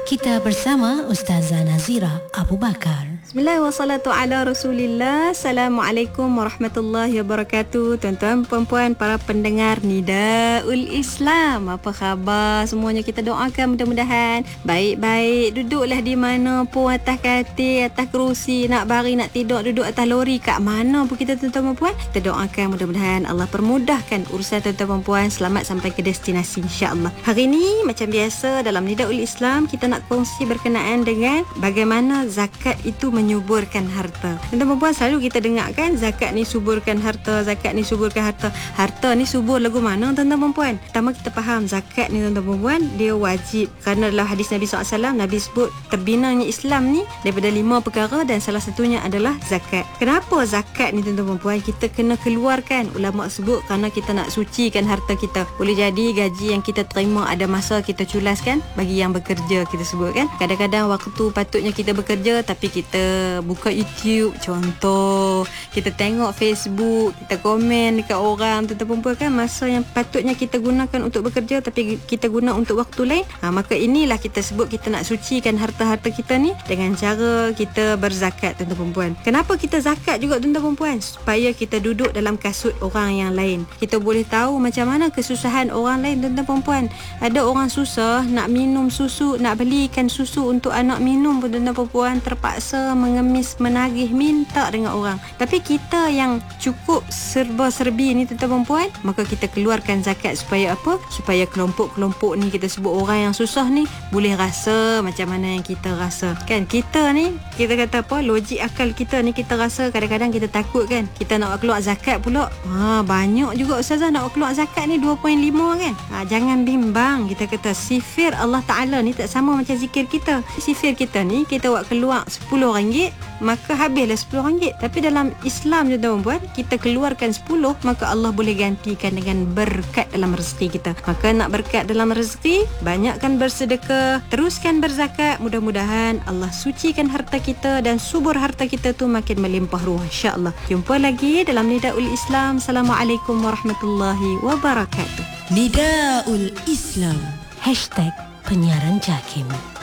Kita bersama Ustazah Nazira Abu Bakar. Bismillahirrahmanirrahim. Ala Rasulillah. Assalamualaikum warahmatullahi wabarakatuh. Tuan-tuan, puan-puan, para pendengar Nidaul Islam, apa khabar semuanya? Kita doakan mudah-mudahan baik-baik. Duduklah di mana pun, atas katil, atas kerusi, nak baring, nak tidur, duduk atas lori, kat mana pun kita, tuan-tuan puan-puan, kita doakan mudah-mudahan Allah permudahkan urusan tuan-tuan puan-puan, selamat sampai ke destinasi insya-Allah. Hari ini macam biasa dalam Nidaul Islam, kita nak kongsi berkenaan dengan bagaimana zakat itu menyuburkan harta. Tuan-tuan puan, selalu kita dengar kan, zakat ni suburkan harta, zakat ni suburkan harta. Harta ni subur lagu mana tuan-tuan puan? Pertama kita faham zakat ni tuan-tuan puan, dia wajib. Kerana dalam hadis Nabi SAW, Nabi sebut terbinanya Islam ni daripada 5 perkara dan salah satunya adalah zakat. Kenapa zakat ni tuan-tuan puan kita kena keluarkan? Ulama sebut kerana kita nak sucikan harta kita. Boleh jadi gaji yang kita terima ada masa kita culaskan bagi yang bekerja, kita sebut kan. Kadang-kadang waktu patutnya kita bekerja tapi kita buka YouTube contoh, kita tengok Facebook, kita komen dekat orang, tuan-tuan puan kan, masa yang patutnya kita gunakan untuk bekerja tapi kita guna untuk waktu lain. Maka inilah kita sebut kita nak sucikan harta-harta kita ni dengan cara kita berzakat, tuan-tuan puan. Kenapa kita zakat juga tuan-tuan puan? Supaya kita duduk dalam kasut orang yang lain. Kita boleh tahu macam mana kesusahan orang lain, tuan-tuan puan. Ada orang susah nak minum susu, nak belikan susu untuk anak minum pun tuan-tuan puan terpaksa mengemis, menagih, minta dengan orang. Tapi kita yang cukup serba-serbi ni tuan-tuan puan, maka kita keluarkan zakat supaya apa? Supaya kelompok-kelompok ni, kita sebut orang yang susah ni, boleh rasa macam mana yang kita rasa. Kan kita ni, kita kata apa, logik akal kita ni, kita rasa kadang-kadang kita takut kan. Kita nak keluar zakat pula. Banyak juga Ustazah nak keluar zakat ni 2.5 kan. Jangan bimbang. Kita kata sifir Allah Ta'ala ni tak sama macam zikir kita. Sifir kita ni, kita buat keluar RM10, maka habislah RM10. Tapi dalam Islam je tuan-tuan, kita keluarkan 10, maka Allah boleh gantikan dengan berkat dalam rezeki kita. Maka nak berkat dalam rezeki, banyakkan bersedekah, teruskan berzakat. Mudah-mudahan Allah sucikan harta kita dan subur harta kita tu makin melimpah ruah insya-Allah. Jumpa lagi dalam Nidaul Islam. Assalamualaikum warahmatullahi wabarakatuh. Nidaul Islam #penyiaran JAKIM.